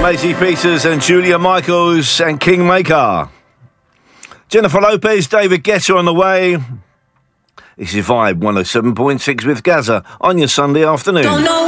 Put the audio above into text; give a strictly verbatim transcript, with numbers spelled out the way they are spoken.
Lazy Peters and Julia Michaels and Kingmaker. Jennifer Lopez, David Guetta on the way. This is Vibe one oh seven point six with Gaza on your Sunday afternoon. Don't know